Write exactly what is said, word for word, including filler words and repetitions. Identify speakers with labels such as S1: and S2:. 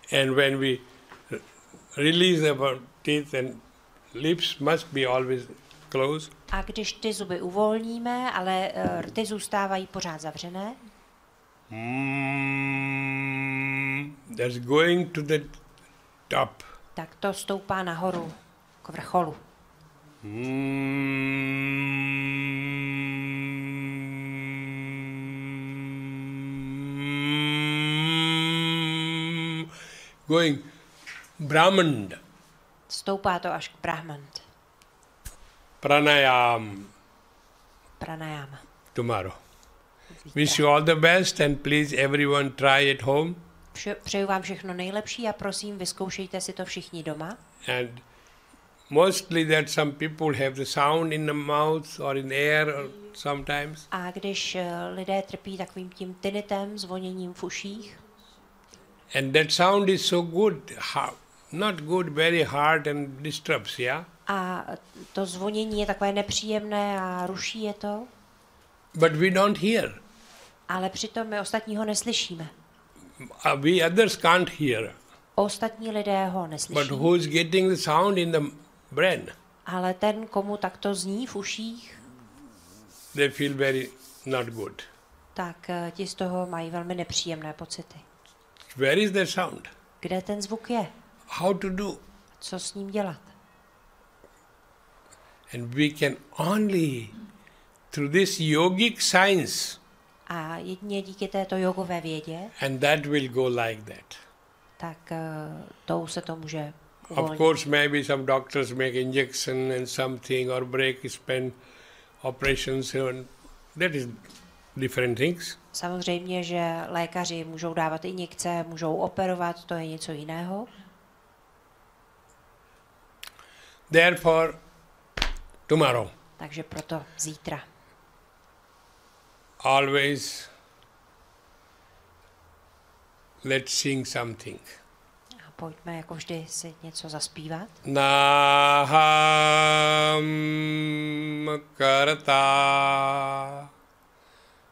S1: And when we release our teeth and lips must be always closed.
S2: A když ty zuby uvolníme, ale uh, rty zůstávají pořád zavřené,
S1: Mm, that's going to the top.
S2: tak to stoupá nahoru k vrcholu.
S1: Mm, going Brahman.
S2: Stoupá to až k Brahmant.
S1: Pranayam.
S2: Pranayama.
S1: Tomorrow. Wish you all the best and please everyone try at home.
S2: Vše, přeju vám všechno nejlepší a prosím, vyzkoušejte si to všichni doma.
S1: And mostly that some people have the sound in the mouth or in the air or sometimes.
S2: A když uh, lidé trpí takovým tím tinnitem, zvoněním v uších,
S1: And that sound is so good, ha- not good, very hard and disturbs, yeah?
S2: a to zvonění je takové nepříjemné a ruší je to,
S1: But we don't hear.
S2: ale přitom my ostatního neslyšíme.
S1: Uh, we others can't hear.
S2: Ostatní lidé ho
S1: But
S2: neslyší,
S1: who is getting the sound in the brain?
S2: ale ten, komu takto zní v uších,
S1: They feel very not good.
S2: tak uh, ti z toho mají velmi nepříjemné pocity.
S1: Where is that sound?
S2: Kde ten zvuk je?
S1: How to do?
S2: Co s ním dělat?
S1: And we can only, through this yogic science,
S2: A jedině díky této jogové vědě,
S1: and that will go like that.
S2: tak uh, tou se to může
S1: Of
S2: uvolnit.
S1: course, maybe some doctors make injection and something or break span operations, and that is different things.
S2: Samozřejmě, že lékaři můžou dávat injekce, můžou operovat, to je něco jiného.
S1: Therefore, tomorrow,
S2: Takže proto zítra.
S1: always let's sing something.
S2: A pojďme jako vždy si něco zaspívat.
S1: Naham karta